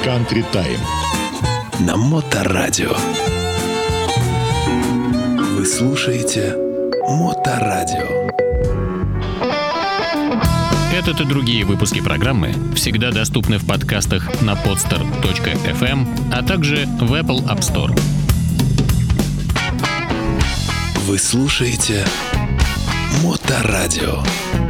Country Time на Моторадио. Вы слушаете Моторадио. Этот и другие выпуски программы всегда доступны в подкастах на podster.fm, а также в Apple App Store. Вы слушаете Моторадио.